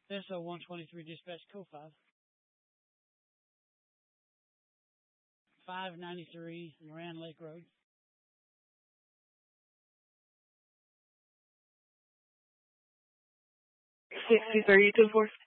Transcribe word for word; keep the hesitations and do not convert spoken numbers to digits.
S O one twenty-three dispatch code five. five ninety-three Moran Lake Road. sixty thirty to four.